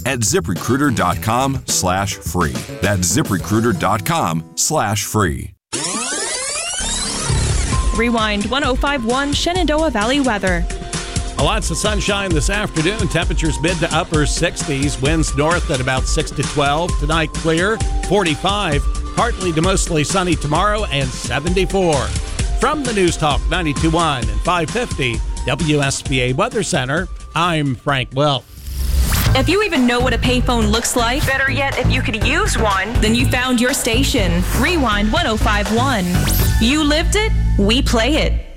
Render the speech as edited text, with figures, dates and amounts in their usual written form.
at ZipRecruiter.com/free. That's ZipRecruiter.com/free. Rewind 105.1 Shenandoah Valley weather. Lots of sunshine this afternoon. Temperatures mid to upper 60s. Winds north at about 6 to 12. Tonight clear, 45. Partly to mostly sunny tomorrow and 74. From the News Talk 92.1 and 550 WSBA Weather Center, I'm Frank Welch. If you even know what a payphone looks like, better yet, if you could use one, then you found your station. Rewind 105.1. You lived it, we play it.